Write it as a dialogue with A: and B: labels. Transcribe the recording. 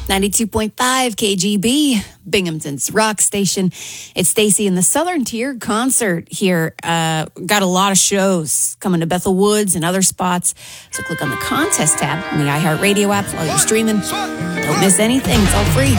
A: 92.5 KGB, Binghamton's rock station. It's Stacy in the Southern Tier concert here. Got a lot of shows coming to Bethel Woods and other spots. So click on the contest tab on the iHeartRadio app while you're streaming. Don't miss anything. It's all free.